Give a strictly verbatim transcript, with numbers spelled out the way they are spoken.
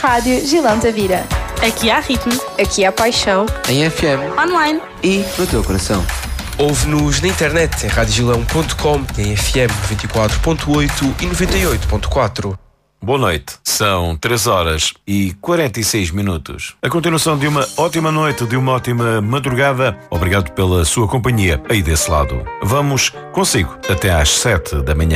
Rádio Gilão Tavira. Aqui há ritmo. Aqui há paixão. Em F M. Online. E no teu coração. Ouve-nos na internet em radiogilão ponto com, em F M noventa e quatro ponto oito e noventa e oito ponto quatro. Boa noite. São três horas e quarenta e seis minutos. A continuação de uma ótima noite, de uma ótima madrugada. Obrigado pela sua companhia aí desse lado. Vamos consigo até às sete da manhã.